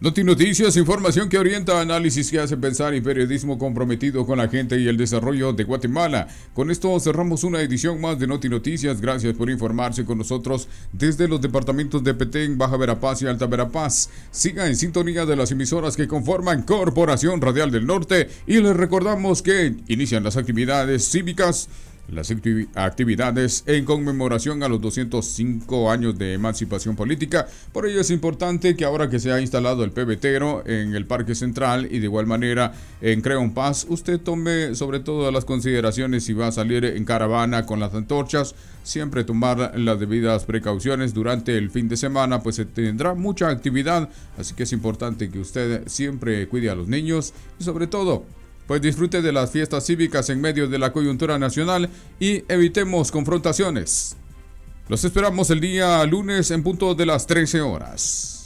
Notinoticias, información que orienta, análisis que hace pensar y periodismo comprometido con la gente y el desarrollo de Guatemala. Con esto cerramos una edición más de Notinoticias. Gracias por informarse con nosotros desde los departamentos de Petén, Baja Verapaz y Alta Verapaz. Siga en sintonía de las emisoras que conforman Corporación Radial del Norte y les recordamos que inician las actividades cívicas. Las actividades en conmemoración a los 205 años de emancipación política. Por ello es importante que ahora que se ha instalado el pebetero en el Parque Central y de igual manera en Creon Paz, usted tome sobre todo las consideraciones si va a salir en caravana con las antorchas. Siempre tomar las debidas precauciones durante el fin de semana, pues se tendrá mucha actividad. Así que es importante que usted siempre cuide a los niños y sobre todo pues disfrute de las fiestas cívicas en medio de la coyuntura nacional y evitemos confrontaciones. Los esperamos el día lunes en punto de las 13 horas.